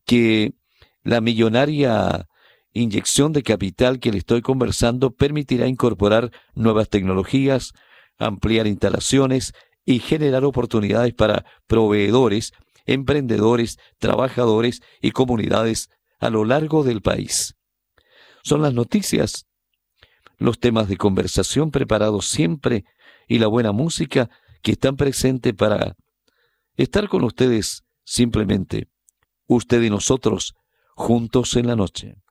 que la millonaria inyección de capital que le estoy conversando permitirá incorporar nuevas tecnologías, ampliar instalaciones y generar oportunidades para proveedores, emprendedores, trabajadores y comunidades a lo largo del país. Son las noticias, los temas de conversación preparados siempre y la buena música que están presentes para estar con ustedes simplemente, usted y nosotros, juntos en la noche.